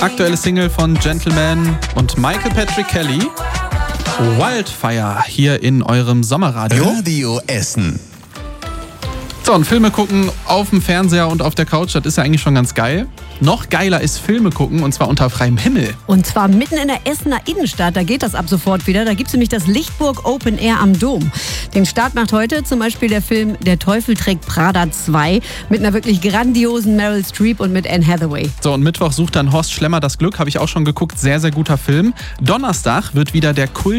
Aktuelle Single von Gentleman und Michael Patrick Kelly. Wildfire hier in eurem Sommerradio. Radio Essen. So, und Filme gucken auf dem Fernseher und auf der Couch, das ist ja eigentlich schon ganz geil. Noch geiler ist Filme gucken, und zwar unter freiem Himmel. Und zwar mitten in der Essener Innenstadt, da geht das ab sofort wieder. Da gibt es nämlich das Lichtburg Open Air am Dom. Den Start macht heute zum Beispiel der Film Der Teufel trägt Prada 2 mit einer wirklich grandiosen Meryl Streep und mit Anne Hathaway. So, und Mittwoch sucht dann Horst Schlemmer das Glück, habe ich auch schon geguckt, sehr, sehr guter Film. Donnerstag wird wieder der Kult